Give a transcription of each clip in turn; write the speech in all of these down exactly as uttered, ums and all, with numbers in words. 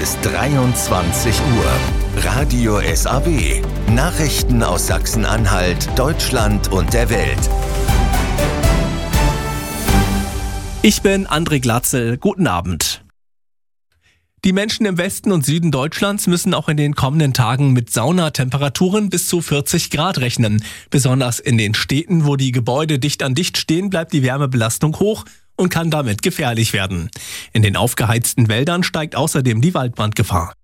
ist dreiundzwanzig Uhr. Radio S A W. Nachrichten aus Sachsen-Anhalt, Deutschland und der Welt. Ich bin André Glatzel. Guten Abend. Die Menschen im Westen und Süden Deutschlands müssen auch in den kommenden Tagen mit Saunatemperaturen bis zu vierzig Grad rechnen. Besonders in den Städten, wo die Gebäude dicht an dicht stehen, bleibt die Wärmebelastung hoch und kann damit gefährlich werden. In den aufgeheizten Wäldern steigt außerdem die Waldbrandgefahr.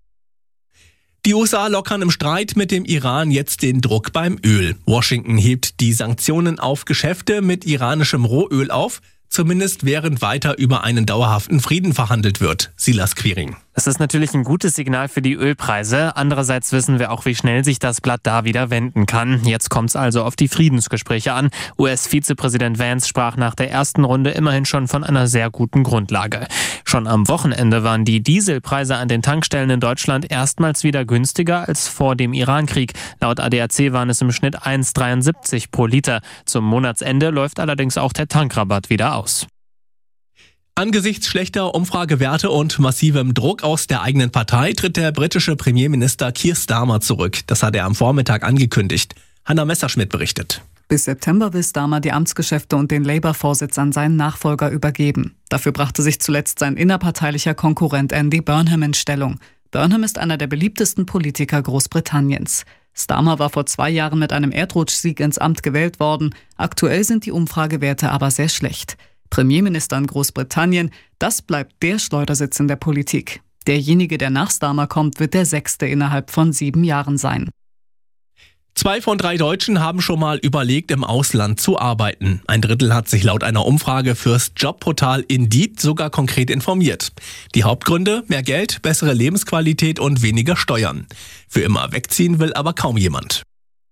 Die U S A lockern im Streit mit dem Iran jetzt den Druck beim Öl. Washington hebt die Sanktionen auf Geschäfte mit iranischem Rohöl auf, zumindest während weiter über einen dauerhaften Frieden verhandelt wird. Silas Quiring. Das ist natürlich ein gutes Signal für die Ölpreise. Andererseits wissen wir auch, wie schnell sich das Blatt da wieder wenden kann. Jetzt kommt es also auf die Friedensgespräche an. U S-Vizepräsident Vance sprach nach der ersten Runde immerhin schon von einer sehr guten Grundlage. Schon am Wochenende waren die Dieselpreise an den Tankstellen in Deutschland erstmals wieder günstiger als vor dem Irankrieg. Laut A D A C waren es im Schnitt eins Komma dreiundsiebzig pro Liter. Zum Monatsende läuft allerdings auch der Tankrabatt wieder aus. Angesichts schlechter Umfragewerte und massivem Druck aus der eigenen Partei tritt der britische Premierminister Keir Starmer zurück. Das hat er am Vormittag angekündigt. Hanna Messerschmidt berichtet. Bis September will Starmer die Amtsgeschäfte und den Labour-Vorsitz an seinen Nachfolger übergeben. Dafür brachte sich zuletzt sein innerparteilicher Konkurrent Andy Burnham in Stellung. Burnham ist einer der beliebtesten Politiker Großbritanniens. Starmer war vor zwei Jahren mit einem Erdrutschsieg ins Amt gewählt worden. Aktuell sind die Umfragewerte aber sehr schlecht. Premierminister in Großbritannien, das bleibt der Schleudersitz in der Politik. Derjenige, der nach Starmer kommt, wird der sechste innerhalb von sieben Jahren sein. Zwei von drei Deutschen haben schon mal überlegt, im Ausland zu arbeiten. Ein Drittel hat sich laut einer Umfrage fürs Jobportal Indeed sogar konkret informiert. Die Hauptgründe: mehr Geld, bessere Lebensqualität und weniger Steuern. Für immer wegziehen will aber kaum jemand.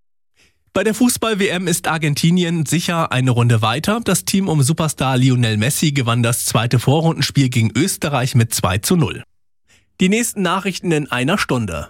Bei der Fußball-W M ist Argentinien sicher eine Runde weiter. Das Team um Superstar Lionel Messi gewann das zweite Vorrundenspiel gegen Österreich mit zwei zu null. Die nächsten Nachrichten in einer Stunde.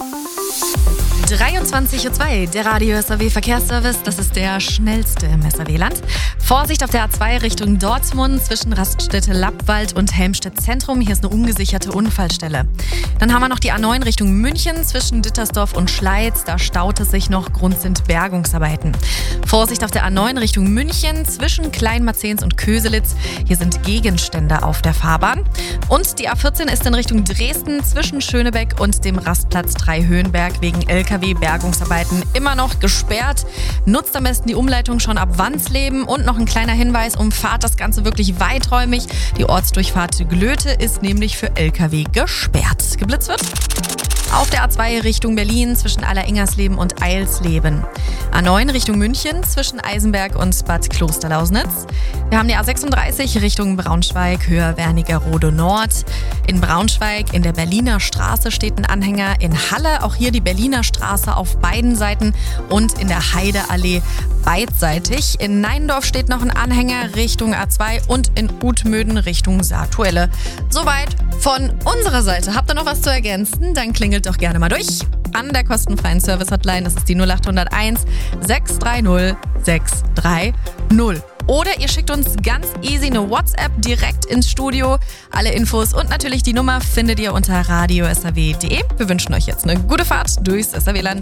dreiundzwanzig Uhr zwei, der Radio S A W Verkehrsservice, das ist der schnellste im S A W-Land. Vorsicht auf der A zwei Richtung Dortmund zwischen Raststätte-Lappwald und Helmstedt Zentrum. Hier ist eine ungesicherte Unfallstelle. Dann haben wir noch die A neun Richtung München zwischen Dittersdorf und Schleiz. Da staut es sich noch, Grund sind Bergungsarbeiten. Vorsicht auf der A neun Richtung München zwischen Kleinmarzens und Köselitz. Hier sind Gegenstände auf der Fahrbahn. Und die A vierzehn ist in Richtung Dresden zwischen Schönebeck und dem Rastplatz Drei-Höhenberg wegen L K W-Bergungsarbeiten immer noch gesperrt. Nutzt am besten die Umleitung schon ab Wandsleben. Und noch ein kleiner Hinweis, umfahrt das Ganze wirklich weiträumig. Die Ortsdurchfahrt Glöte ist nämlich für L K W gesperrt. Geblitzt wird auf der A zwei Richtung Berlin zwischen Allerengersleben und Eilsleben. A neun Richtung München zwischen Eisenberg und Bad Klosterlausnitz. Wir haben die A sechsunddreißig Richtung Braunschweig, Höher Wernigerode Nord. In Braunschweig in der Berliner Straße steht ein Anhänger. In Halle auch hier die Berliner Straße auf beiden Seiten und in der Heideallee beidseitig. In Neindorf steht noch ein Anhänger Richtung A zwei und in Utmöden Richtung Saartuelle. Soweit von unserer Seite. Habt ihr noch was zu ergänzen? Dann klingelt doch gerne mal durch an der kostenfreien Service-Hotline. Das ist die null acht null eins, sechs drei null, sechs drei null. Oder ihr schickt uns ganz easy eine WhatsApp direkt ins Studio. Alle Infos und natürlich die Nummer findet ihr unter radio s a w punkt d e. Wir wünschen euch jetzt eine gute Fahrt durchs S A W-Land.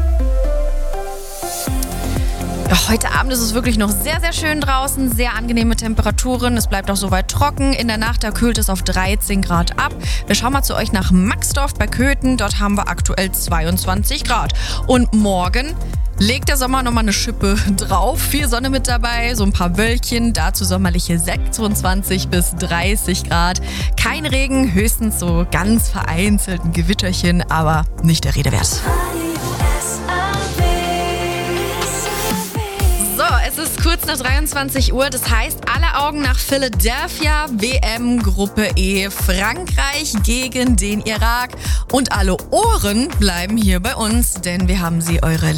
Ja, heute Abend ist es wirklich noch sehr, sehr schön draußen, sehr angenehme Temperaturen. Es bleibt auch soweit trocken. In der Nacht, da kühlt es auf dreizehn Grad ab. Wir schauen mal zu euch nach Maxdorf bei Köthen. Dort haben wir aktuell zweiundzwanzig Grad. Und morgen legt der Sommer nochmal eine Schippe drauf. Viel Sonne mit dabei, so ein paar Wölkchen. Dazu sommerliche sechsundzwanzig bis dreißig Grad. Kein Regen, höchstens so ganz vereinzelt ein Gewitterchen, aber nicht der Rede wert. Es ist kurz nach dreiundzwanzig Uhr, das heißt, alle Augen nach Philadelphia, W M Gruppe E, Frankreich gegen den Irak und alle Ohren bleiben hier bei uns, denn wir haben sie eure